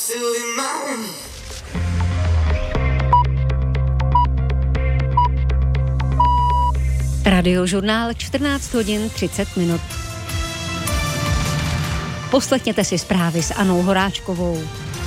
Radiožurnál 14 hodin 30 minut. Poslechněte si zprávy s Anou Horáčkovou.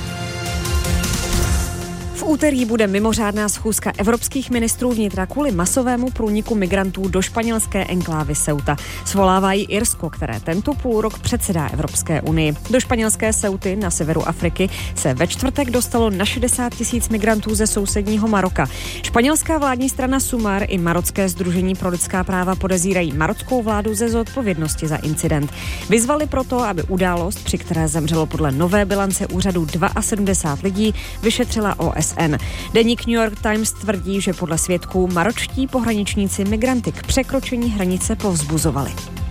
V úterý bude mimořádná schůzka evropských ministrů vnitra kvůli masovému průniku migrantů do španělské enklávy Ceuta. Svolává ji Irsko, které tento půlrok předsedá Evropské unii. Do španělské Ceuty na severu Afriky se ve čtvrtek dostalo na 60 000 migrantů ze sousedního Maroka. Španělská vládní strana Sumar i marocké sdružení pro lidská práva podezírají marockou vládu ze zodpovědnosti za incident. Vyzvali proto, aby událost, při které zemřelo podle nové bilance úřadu 72 lidí, vyšetřila OSN. Deník New York Times tvrdí, že podle svědků maročtí pohraničníci migranty k překročení hranice povzbuzovali.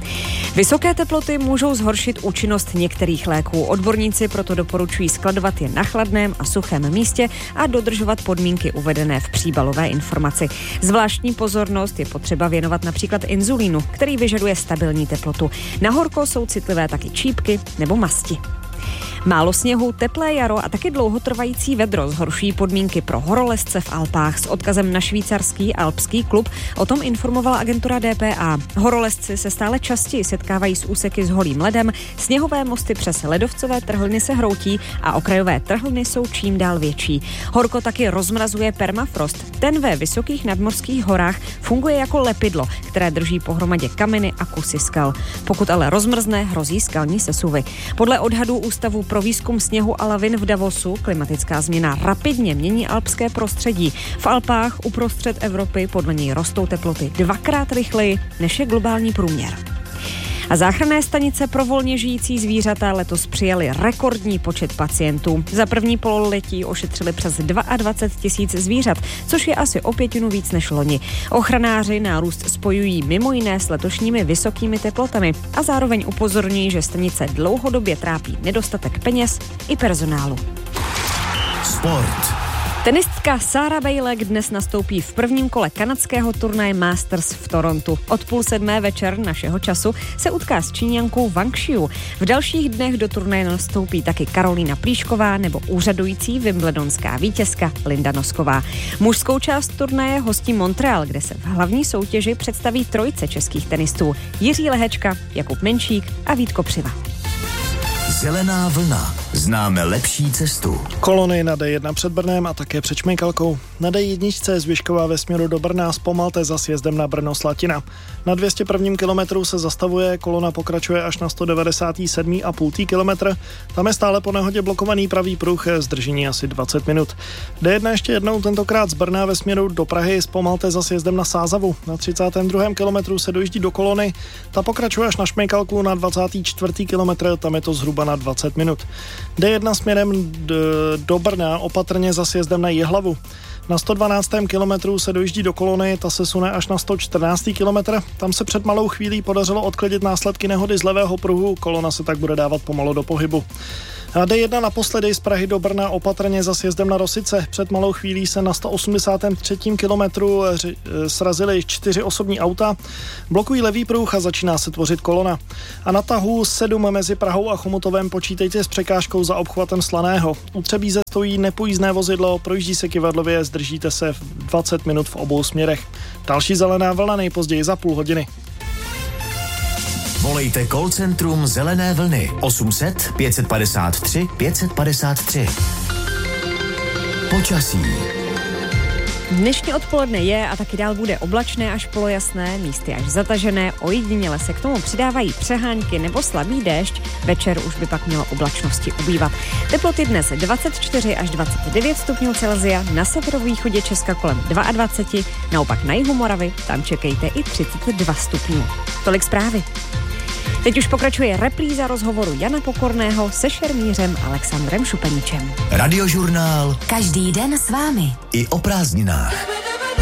Vysoké teploty můžou zhoršit účinnost některých léků. Odborníci proto doporučují skladovat je na chladném a suchém místě a dodržovat podmínky uvedené v příbalové informaci. Zvláštní pozornost je potřeba věnovat například inzulínu, který vyžaduje stabilní teplotu. Na horko jsou citlivé taky čípky nebo masti. Málo sněhu, teplé jaro a taky dlouhotrvající vedro zhoršují podmínky pro horolezce v Alpách. S odkazem na švýcarský alpský klub o tom informovala agentura DPA. Horolezci se stále častěji setkávají s úseky s holým ledem, sněhové mosty přes ledovcové trhliny se hroutí a okrajové trhliny jsou čím dál větší. Horko taky rozmrazuje permafrost. Ten ve vysokých nadmořských horách funguje jako lepidlo, které drží pohromadě kameny a kusy skal. Pokud ale rozmrzne, hrozí skalní sesuvy. Podle odhadů Ústavu pro výzkum sněhu a lavin v Davosu klimatická změna rapidně mění alpské prostředí. V Alpách uprostřed Evropy podle něj rostou teploty 2krát rychleji, než je globální průměr. A záchranné stanice pro volně žijící zvířata letos přijali rekordní počet pacientů. Za první pololetí ošetřili přes 22 000 zvířat, což je asi o 5 víc než loni. Ochranáři nárůst spojují mimo jiné s letošními vysokými teplotami a zároveň upozorňují, že stanice dlouhodobě trápí nedostatek peněz i personálu. Sport. Tenistka Sarah Bejlek dnes nastoupí v prvním kole kanadského turnaje Masters v Torontu. Od 6:30 večer našeho času se utká s Číňankou Wang Xiu. V dalších dnech do turnaje nastoupí taky Karolína Plíšková nebo úřadující wimbledonská vítězka Linda Nosková. Mužskou část turnaje hostí Montreal, kde se v hlavní soutěži představí trojice českých tenistů: Jiří Lehečka, Jakub Menšík a Vít Kopřiva. Zelená vlna. Známe lepší cestu. Kolony na D1 před Brnem a také před Šmejkalkou. Na D1 z Vyškova ve směru do Brna zpomalte za sjezdem na Brno-Slatina. Na 201. kilometru se zastavuje, kolona pokračuje až na 197,5 kilometr. Tam je stále po nehodě blokovaný pravý pruh, zdržení asi 20 minut. D1 ještě jednou, tentokrát z Brna ve směru do Prahy zpomalte za sjezdem na Sázavu. Na 32. kilometru se dojíždí do kolony, ta pokračuje až na Šmejkalku na 24. kilometr, tam je to zhruba na 20 minut. D1 směrem do Brna opatrně za sjezdem na Jihlavu. Na 112. kilometru se dojíždí do kolony, ta se sune až na 114. kilometr. Tam se před malou chvílí podařilo odklidit následky nehody z levého pruhu, kolona se tak bude dávat pomalu do pohybu. A D1 naposledy z Prahy do Brna opatrně za sjezdem na Rosice. Před malou chvílí se na 183. kilometru srazily 4 osobní auta, blokují levý pruh a začíná se tvořit kolona. A na tahu 7 mezi Prahou a Chomutovem počítejte s překážkou za obchvatem Slaného. U Třebíze stojí nepojízdné vozidlo, projíždí se kyvadlově, zdržíte se v 20 minut v obou směrech. Další zelená vlna nejpozději za půl hodiny. Volejte call centrum Zelené vlny 800 553 553. Počasí. Dnešní odpoledne je a taky dál bude oblačné až polojasné, místy až zatažené, ojediněle se k tomu přidávají přehánky nebo slabý déšť, večer už by pak mělo oblačnosti ubývat. Teploty dnes 24 až 29 stupňů Celsia, na severovýchodě Česka kolem 22, naopak na jihu Moravy, tam čekejte i 32 stupňů. Tolik zprávy. Teď už pokračuje repríza rozhovoru Jana Pokorného se šermířem Alexandrem Šupeničem. Radiožurnál. Každý den s vámi. I o prázdninách.